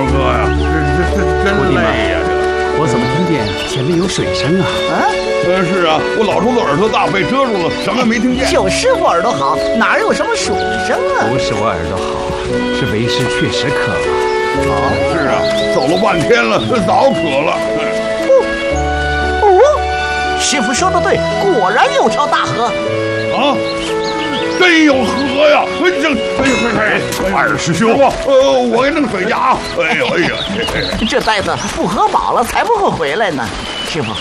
二哥呀，这真累呀！ 我怎么听见前面有水声啊？ 是啊，我老头子耳朵大，被遮住了，什么也没听见。 就是我耳朵好，哪有什么水声啊？ 不是我耳朵好，是为师确实渴了。 是啊，走了半天了，早渴了。 师傅说的对，果然有条大河。 啊！真有河呀！二师兄，我给弄水去啊！哎呀， 这呆子不喝饱了才不会回来呢。师傅，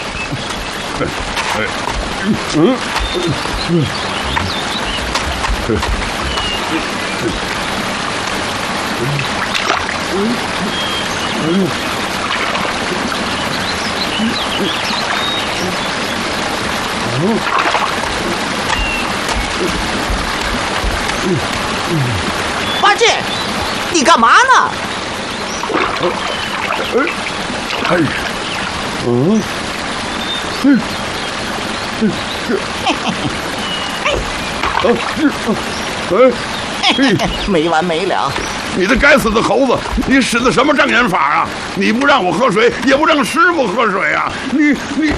八戒，你干嘛呢？没完没了！ 你这该死的猴子，你使的什么障眼法啊？你不让我喝水，也不让师傅喝水啊！你。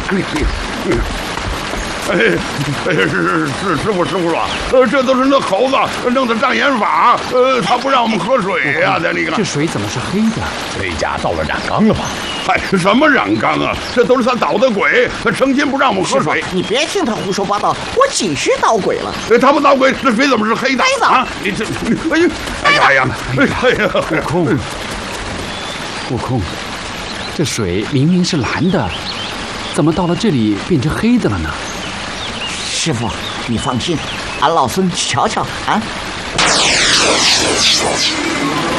是师傅说，这都是那猴子弄的障眼法，他不让我们喝水呀！你看这水怎么是黑的？ 这家到了染缸了吧？ 哎，什么染缸啊？这都是他捣的鬼，他成心不让我们喝水。 你别听他胡说八道，我几时捣鬼了？ 他不捣鬼，这水怎么是黑的？ 呆子啊！你这，哎呀， 悟空，这水明明是蓝的，怎么到了这里变成黑的了呢？ 师傅，你放心，俺老孙去瞧瞧啊。